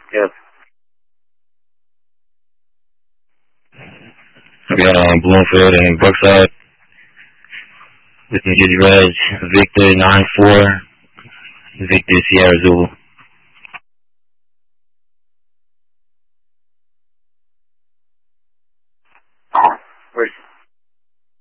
Yes. We got Bloomfield and Brookside. This is Reg, Victor 9-4, Victor Sierra Zulu.